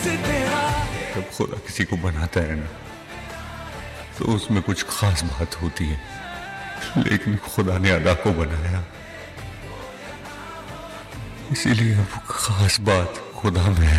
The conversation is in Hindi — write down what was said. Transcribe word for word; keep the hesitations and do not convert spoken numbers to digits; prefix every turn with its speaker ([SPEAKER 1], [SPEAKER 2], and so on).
[SPEAKER 1] जब खुदा किसी को बनाता है ना तो उसमें कुछ खास बात होती है, लेकिन खुदा ने अदा को बनाया, इसीलिए अब खास बात खुदा में है।